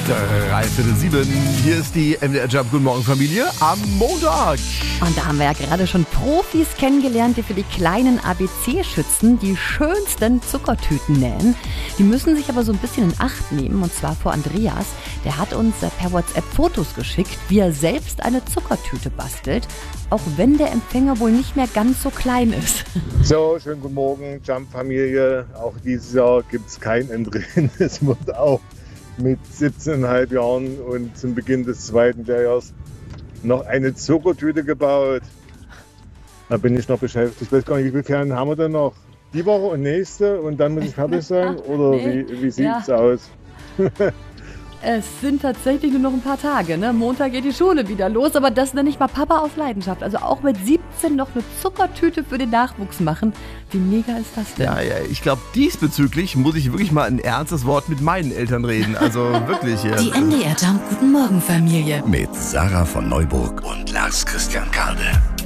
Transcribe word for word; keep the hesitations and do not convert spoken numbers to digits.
Dreiviertel sieben. Hier ist die M D R Jump. Guten Morgen, Familie. Am Montag. Und da haben wir ja gerade schon Profis kennengelernt, die für die kleinen A B C-Schützen die schönsten Zuckertüten nähen. Die müssen sich aber so ein bisschen in Acht nehmen, und zwar vor Andreas. Der hat uns per WhatsApp Fotos geschickt, wie er selbst eine Zuckertüte bastelt, auch wenn der Empfänger wohl nicht mehr ganz so klein ist. So, schönen guten Morgen, Jump-Familie. Auch dieses Jahr gibt es kein Entrinnen. Es wird auch mit siebzehn Komma fünf Jahren und zum Beginn des zweiten Lehrjahres noch eine Zuckertüte gebaut. Da bin ich noch beschäftigt. Ich weiß gar nicht, wie viele Ferien haben wir denn noch? Die Woche und nächste und dann muss ich fertig sein? Oder Nee. wie, wie sieht es Ja. aus? Es sind tatsächlich nur noch ein paar Tage, ne? Montag geht die Schule wieder los, aber das nenne ich mal Papa aus Leidenschaft. Also auch mit siebzehn noch eine Zuckertüte für den Nachwuchs machen. Wie mega ist das denn? Ja, ja, ich glaube, diesbezüglich muss ich wirklich mal ein ernstes Wort mit meinen Eltern reden. Also wirklich. Ja. Die M D R Jump Guten Morgen Familie. Mit Sarah von Neuburg und Lars Christian Kade.